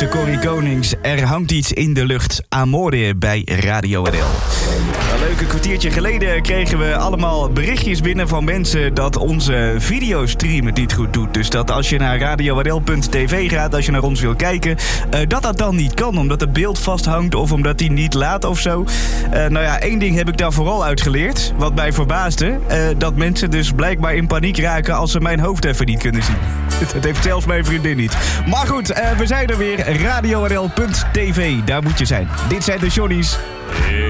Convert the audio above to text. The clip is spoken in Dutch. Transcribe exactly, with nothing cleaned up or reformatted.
de Corrie Konings. Er hangt iets in de lucht. Amore bij Radio R L. Een leuke kwartiertje geleden kregen we allemaal berichtjes binnen van mensen dat onze videostream het niet goed doet. Dus dat als je naar radio r l punt t v gaat, als je naar ons wil kijken, uh, dat dat dan niet kan. Omdat het beeld vasthangt of omdat hij niet laat of zo. Uh, nou ja, één ding heb ik daar vooral uit geleerd. Wat mij verbaasde. Uh, dat mensen dus blijkbaar in paniek raken als ze mijn hoofd even niet kunnen zien. Dat heeft zelfs mijn vriendin niet. Maar goed, uh, we zijn er weer. radio r l punt t v, daar moet je zijn. Dit zijn de Johnny's.